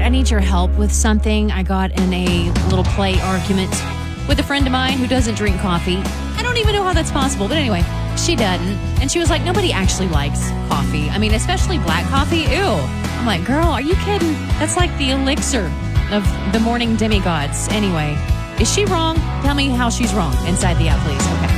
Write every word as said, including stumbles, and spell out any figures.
I need your help with something. I got in a little play argument with a friend of mine who doesn't drink coffee. I don't even know how that's possible. But anyway, she doesn't. And she was like, nobody actually likes coffee. I mean, especially black coffee. Ew. I'm like, girl, are you kidding? That's like the elixir of the morning demigods. Anyway, is she wrong? Tell me how she's wrong inside the app, please. Okay.